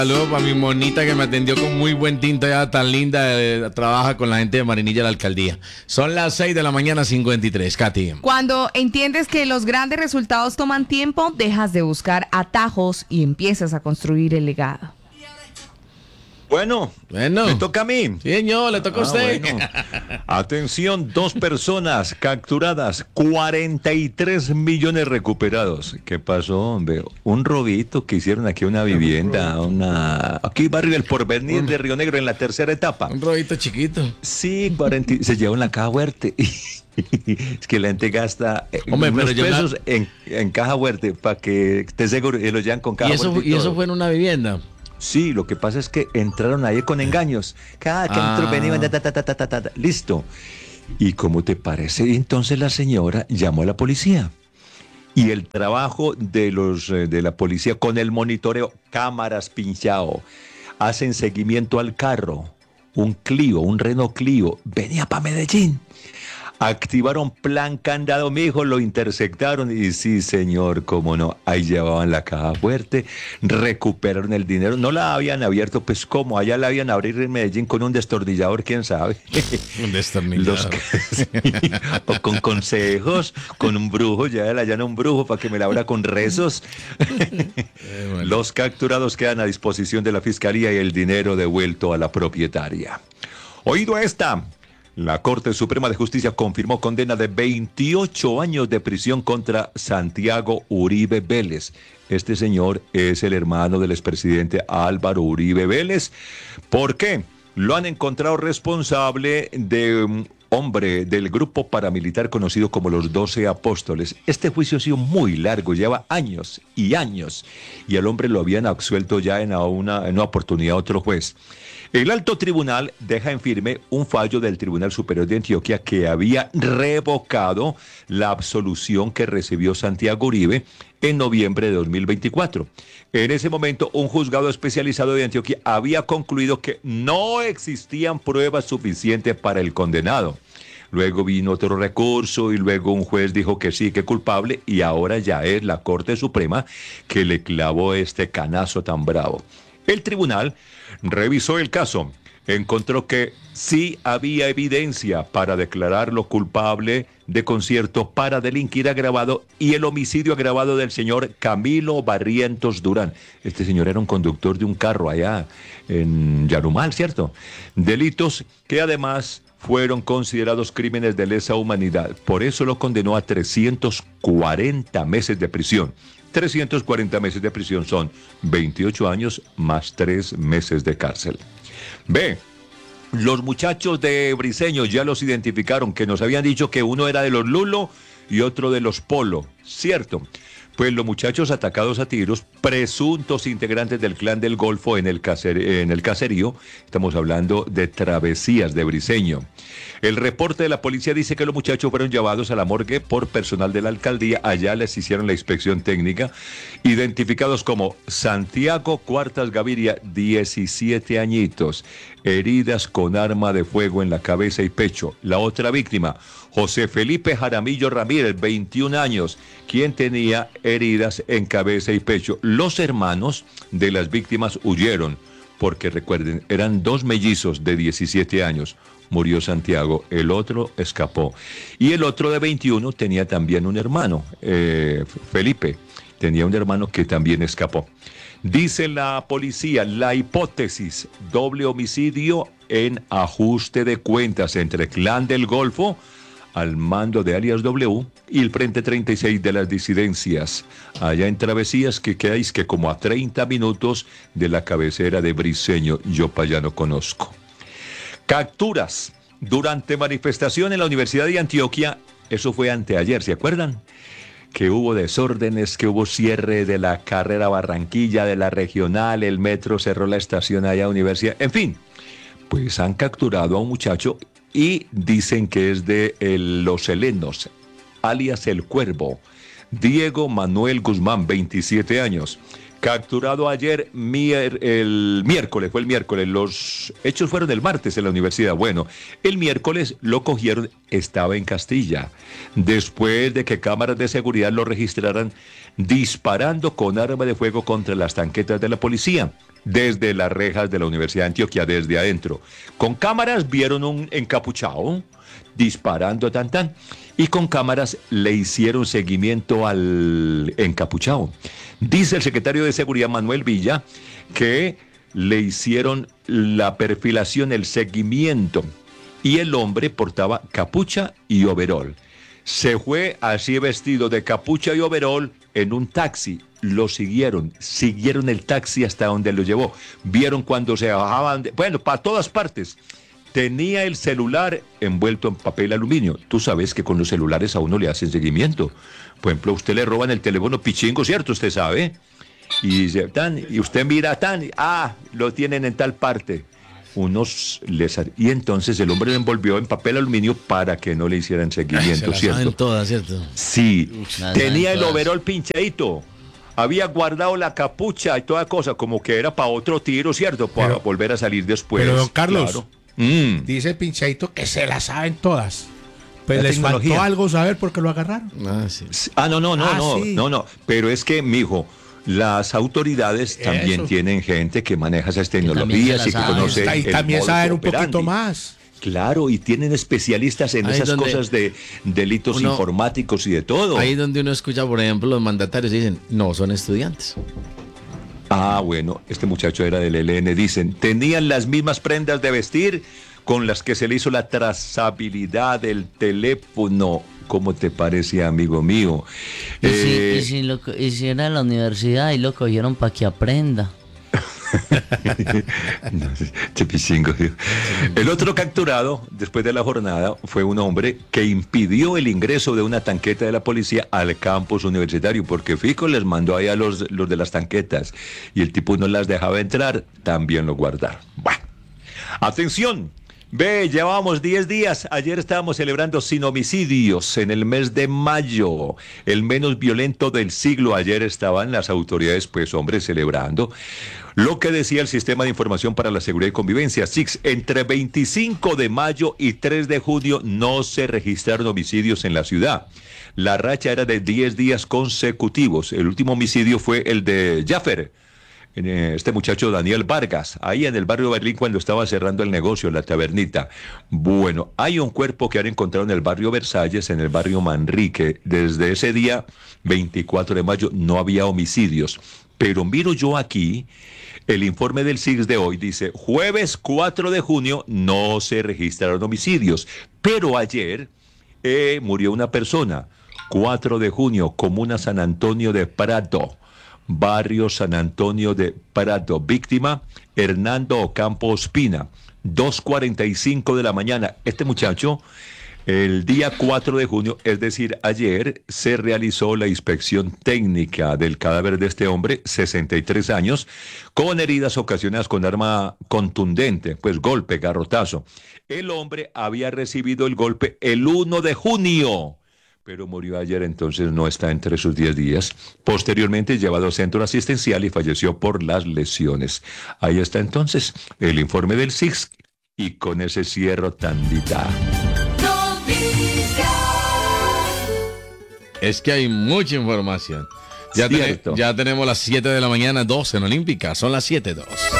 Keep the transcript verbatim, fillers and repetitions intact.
Saludos para mi monita que me atendió con muy buen tinto, ya tan linda, eh, trabaja con la gente de Marinilla de la alcaldía. Son las seis de la mañana, cincuenta y tres, Katy. Cuando entiendes que los grandes resultados toman tiempo, dejas de buscar atajos y empiezas a construir el legado. Bueno, Bueno. me toca a mí. Sí, señor, le toca a Ah, usted. bueno. Atención, dos personas capturadas, cuarenta y tres millones recuperados. ¿Qué pasó, hombre? Un robito que hicieron aquí a una vivienda, una aquí barrio El Porvenir de Río Negro en la tercera etapa. Un robito chiquito. Sí, cuarenta se llevó en la caja fuerte. Es que la gente gasta eh, Hombre, unos pero yo pesos la- en, en caja fuerte para que esté seguro y lo llevan con caja Y eso, fuerte y todo. eso fue en una vivienda. Sí, lo que pasa es que entraron ahí con engaños. Cada que Ah. entró venían, ta, ta, ta, ta, ta, ta, ta. Listo. ¿Y cómo te parece? Y entonces la señora llamó a la policía. Y el trabajo de los eh, de la policía con el monitoreo, cámaras pinchado, hacen seguimiento al carro. Un Clio, un Renault Clio, venía para Medellín. Activaron plan candado, mijo, lo interceptaron y sí, señor, cómo no, ahí llevaban la caja fuerte, recuperaron el dinero, no la habían abierto, pues cómo, allá la habían abrir en Medellín con un destornillador, quién sabe. Un destornillador. Los- o con consejos, con un brujo, ya la llana un brujo para que me la abra con rezos. Eh, bueno. Los capturados quedan a disposición de la fiscalía y el dinero devuelto a la propietaria. Oído esta. La Corte Suprema de Justicia confirmó condena de veintiocho años de prisión contra Santiago Uribe Vélez. Este señor es el hermano del expresidente Álvaro Uribe Vélez. ¿Por qué? Lo han encontrado responsable de un hombre del grupo paramilitar conocido como los Doce Apóstoles. Este juicio ha sido muy largo, lleva años y años, y al hombre lo habían absuelto ya en una, en una oportunidad otro juez. El alto tribunal deja en firme un fallo del Tribunal Superior de Antioquia que había revocado la absolución que recibió Santiago Uribe en noviembre de dos mil veinticuatro. En ese momento, un juzgado especializado de Antioquia había concluido que no existían pruebas suficientes para el condenado. Luego vino otro recurso y luego un juez dijo que sí, que culpable, y ahora ya es la Corte Suprema que le clavó este canazo tan bravo. El tribunal revisó el caso, encontró que sí había evidencia para declararlo culpable de concierto para delinquir agravado y el homicidio agravado del señor Camilo Barrientos Durán. Este señor era un conductor de un carro allá en Yarumal, ¿cierto? Delitos que además fueron considerados crímenes de lesa humanidad. Por eso lo condenó a trescientos cuarenta meses de prisión. trescientos cuarenta meses de prisión son veintiocho años más tres meses de cárcel. B. Los muchachos de Briceño ya los identificaron, que nos habían dicho que uno era de los Lulo y otro de los Polo, ¿cierto? Pues los muchachos atacados a tiros, presuntos integrantes del clan del Golfo en el, caser, en el caserío, estamos hablando de Travesías de Briceño. El reporte de la policía dice que los muchachos fueron llevados a la morgue por personal de la alcaldía, allá les hicieron la inspección técnica, identificados como Santiago Cuartas Gaviria, diecisiete añitos, heridas con arma de fuego en la cabeza y pecho. La otra víctima, José Felipe Jaramillo Ramírez, veintiún años, quien tenía heridas en cabeza y pecho. Los hermanos de las víctimas huyeron, porque recuerden, eran dos mellizos de diecisiete años. Murió Santiago, el otro escapó. Y el otro de veintiuno tenía también un hermano, eh, Felipe, tenía un hermano que también escapó. Dice la policía, la hipótesis, doble homicidio en ajuste de cuentas entre Clan del Golfo, al mando de alias W, y el Frente treinta y seis de las disidencias, allá en Travesías, que quedáis que como a treinta minutos de la cabecera de Briceño, yo para allá no conozco. Capturas durante manifestación en la Universidad de Antioquia, eso fue anteayer, ¿se acuerdan? Que hubo desórdenes, que hubo cierre de la carrera Barranquilla, de la regional, el metro cerró la estación allá Universidad, en fin, pues han capturado a un muchacho y dicen que es de el, Los Helenos, alias El Cuervo, Diego Manuel Guzmán, veintisiete años. Capturado ayer, mier, el miércoles, fue el miércoles, los hechos fueron el martes en la universidad. Bueno, el miércoles lo cogieron, estaba en Castilla. Después de que cámaras de seguridad lo registraran, disparando con arma de fuego contra las tanquetas de la policía, desde las rejas de la Universidad de Antioquia, desde adentro. Con cámaras vieron un encapuchado disparando tan tan, y con cámaras le hicieron seguimiento al encapuchado. Dice el secretario de Seguridad, Manuel Villa, que le hicieron la perfilación, el seguimiento, y el hombre portaba capucha y overol. Se fue así vestido de capucha y overol en un taxi. Lo siguieron, siguieron el taxi hasta donde lo llevó. Vieron cuando se bajaban, de, bueno, para todas partes. Tenía el celular envuelto en papel aluminio. Tú sabes que con los celulares a uno le hacen seguimiento. Por ejemplo, a usted le roban el teléfono pichingo, ¿cierto? Usted sabe. Y, dice, tan, y usted mira tan, ah, lo tienen en tal parte. Unos les, y entonces el hombre lo envolvió en papel aluminio para que no le hicieran seguimiento, Se la ¿cierto? saben todas, ¿cierto? Sí, Uf, tenía el todas. overol pinchadito. Había guardado la capucha y toda cosa, como que era para otro tiro, ¿cierto? Para Pero- volver a salir después. pero, don Carlos, claro. Mm. Dice el pinchadito que se la saben todas. Pues La les tecnología. faltó algo saber porque lo agarraron. Ah, sí. Ah, no, no, no, Ah, no, sí. no, no. Pero es que, mijo, las autoridades también Eso. tienen gente que maneja esas también tecnologías se y la que sabe. conoce. y el también modus saber un poquito operandi. más. Claro, y tienen especialistas en Ahí esas donde cosas de delitos uno- informáticos y de todo. Ahí donde uno escucha, por ejemplo, los mandatarios dicen, no, son estudiantes. Ah, bueno, este muchacho era del L N, dicen, tenían las mismas prendas de vestir con las que se le hizo la trazabilidad del teléfono. ¿Cómo te parece, amigo mío? Y, Eh, si, y, si lo, co- y si era en la universidad y lo cogieron para que aprenda. No, che pichingo, tío. El otro capturado después de la jornada fue un hombre que impidió el ingreso de una tanqueta de la policía al campus universitario, porque Fico les mandó ahí a los, los de las tanquetas y el tipo no las dejaba entrar, también lo guardaron. Bueno, atención. Ve, llevábamos diez días. Ayer estábamos celebrando sin homicidios en el mes de mayo, el menos violento del siglo. Ayer estaban las autoridades, pues, hombre, celebrando lo que decía el Sistema de Información para la Seguridad y Convivencia, S I C S. Entre veinticinco de mayo y tres de junio no se registraron homicidios en la ciudad. La racha era de diez días consecutivos. El último homicidio fue el de Jaffer, este muchacho Daniel Vargas, ahí en el barrio de Berlín cuando estaba cerrando el negocio, la tabernita. Bueno, hay un cuerpo que han encontrado en el barrio Versalles, en el barrio Manrique. Desde ese día, veinticuatro de mayo, no había homicidios. Pero miro yo aquí, el informe del S I C S de hoy dice, jueves cuatro de junio no se registraron homicidios, pero ayer eh, murió una persona, cuatro de junio, comuna San Antonio de Prato. Barrio San Antonio de Prato. Víctima, Hernando Ocampo Ospina. dos cuarenta y cinco de la mañana. Este muchacho, el día cuatro de junio, es decir, ayer, se realizó la inspección técnica del cadáver de este hombre, sesenta y tres años, con heridas ocasionadas con arma contundente, pues golpe, garrotazo. El hombre había recibido el golpe el uno de junio. Pero murió ayer, entonces no está entre sus diez días. Posteriormente llevado a centro asistencial y falleció por las lesiones. Ahí está entonces el informe del S I C S y con ese cierro tandita. Es que hay mucha información. Ya, ten- Cierto. ya tenemos las siete de la mañana, dos en Olímpica. Son las siete dos.